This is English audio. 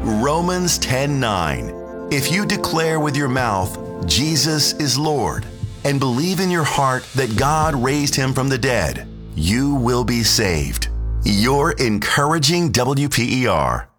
Romans 10:9. If you declare with your mouth, Jesus is Lord, and believe in your heart that God raised him from the dead, you will be saved. Your encouraging WPER.